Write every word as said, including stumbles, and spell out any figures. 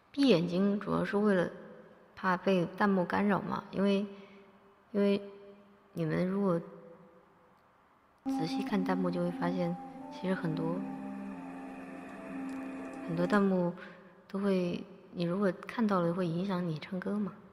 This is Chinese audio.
闭眼睛主要是为了怕被弹幕干扰嘛，因为因为你们如果仔细看弹幕就会发现，其实很多很多弹幕都会，你如果看到了会影响你唱歌嘛。